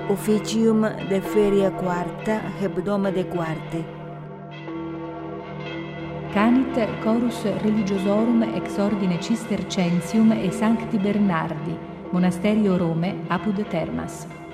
Officium de feria quarta, hebdomade quarte. Canit chorus religiosorum ex ordine Cistercensium e Sancti Bernardi, monasterio Rome, apud Termas.